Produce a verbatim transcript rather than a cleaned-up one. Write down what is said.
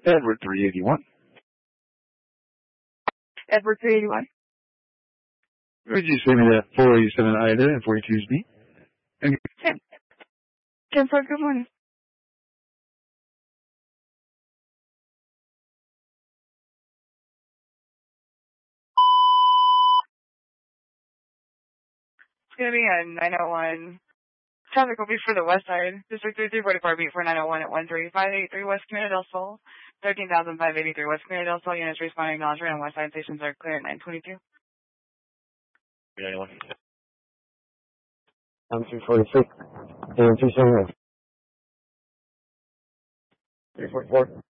Edward three eighty-one. Edward three eighty-one. Would you send me that four eighty-seven I there and four eighty-two is me? And ten. ten four, good morning. It's going to be a nine oh one. Traffic will be for the west side. District three three forty-four, beat for nine oh one at one three five eight three West Camino del Sol. thirteen thousand five hundred eighty-three West Camino del Sol. Units responding acknowledgement on west side stations are clear at nine twenty-two. Anyone? I'm two forty-six. And two seventy-one. three forty-four.